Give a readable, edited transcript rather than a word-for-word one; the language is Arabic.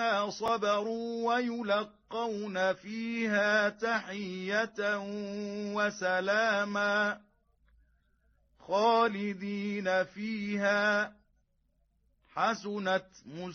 بما صبروا ويلقون فيها تحية وسلاما خالدين فيها حسنت